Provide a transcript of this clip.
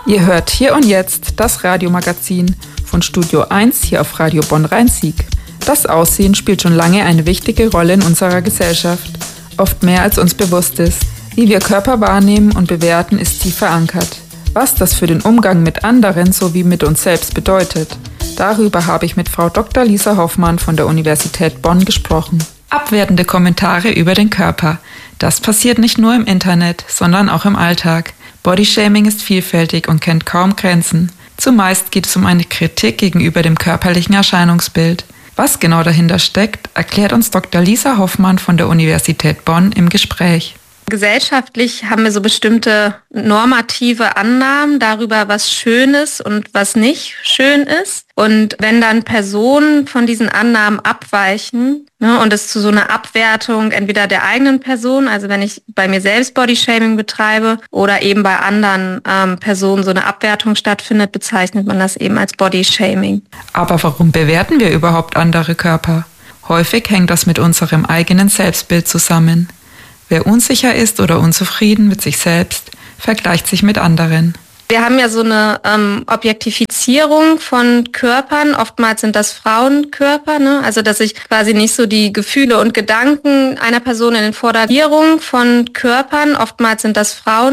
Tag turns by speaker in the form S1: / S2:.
S1: Ihr hört Hier und Jetzt das Radiomagazin von Studio 1 hier auf Radio Bonn-Rhein-Sieg. Das Aussehen spielt schon lange eine wichtige Rolle in unserer Gesellschaft, oft mehr als uns bewusst ist. Wie wir Körper wahrnehmen und bewerten, ist tief verankert. Was das für den Umgang mit anderen sowie mit uns selbst bedeutet, darüber habe ich mit Frau Dr. Lisa Hoffmann von der Universität Bonn gesprochen. Abwertende Kommentare über den Körper. Das passiert nicht nur im Internet, sondern auch im Alltag. Bodyshaming ist vielfältig und kennt kaum Grenzen. Zumeist geht es um eine Kritik gegenüber dem körperlichen Erscheinungsbild. Was genau dahinter steckt, erklärt uns Dr. Lisa Hoffmann von der Universität Bonn im Gespräch.
S2: Gesellschaftlich haben wir so bestimmte normative Annahmen darüber, was schön ist und was nicht schön ist. Und wenn dann Personen von diesen Annahmen abweichen, und es zu so einer Abwertung entweder der eigenen Person, also wenn ich bei mir selbst Bodyshaming betreibe, oder eben bei anderen Personen so eine Abwertung stattfindet, bezeichnet man das eben als Bodyshaming.
S1: Aber warum bewerten wir überhaupt andere Körper? Häufig hängt das mit unserem eigenen Selbstbild zusammen. Wer unsicher ist oder unzufrieden mit sich selbst, vergleicht sich mit anderen.
S2: Wir haben ja so eine Objektifizierung von Körpern. Oftmals sind das Frauenkörper, Also dass ich quasi nicht so die Gefühle und Gedanken einer Person in den Vordergrund von Körpern. Oftmals sind das Frauen.